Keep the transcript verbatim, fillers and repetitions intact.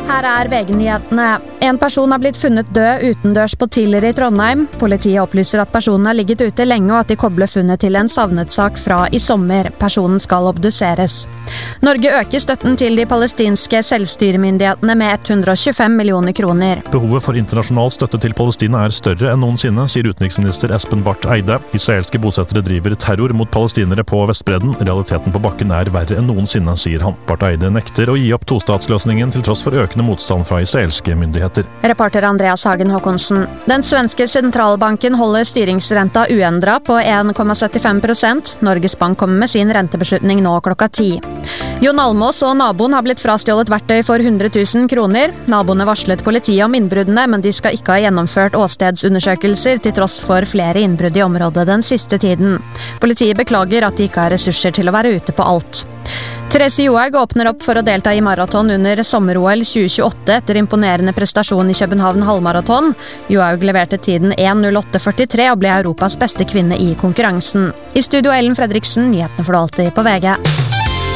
Her er V G-nyhetene. En person har blitt funnet død utendørs på Tiller i Trondheim. Politiet opplyser at personen har ligget ute lenge og at de kobler funnet til en savnet-sak fra i sommer. Personen skal obduseres. Norge øker støtten til de palestinske selvstyremyndighetene med hundre og tjuefem millioner kroner. Behovet for internasjonal støtte til Palestina er større enn noensinne, sier utenriksminister Espen Barth Eide. Israelske bosettere driver terror mot palestinere på Vestbredden. Realiteten på bakken er verre enn noensinne, sier han. Barth Eide nekter å gi opp tostatsløsningen til tross for økende motstand fra israelske myndigheter. Reporter Andreas Hagen Håkonsen. Den svenske sentralbanken holder styringsrenta uendret på en komma syttifem prosent. Norges Bank kommer med sin rentebeslutning nå klokka ti. Jon Almås og naboen har blitt frastjålet verktøy for hundre tusen kroner. Naboene varslet politiet om innbruddene, men de skal ikke ha gjennomført åstedsundersøkelser til tross for flere innbrudd i området den siste tiden. Politiet beklager at de ikke har ressurser til å være ute på alt. Therese Johaug åpner opp for å delta i maraton under sommer-O L tjue tjueåtte etter imponerende prestasjon i København halvmaraton. Johaug leverte tiden en null åtte førtitre og ble Europas beste kvinne i konkurransen. I studio Ellen Fredriksen, nyhetene får du alltid på V G.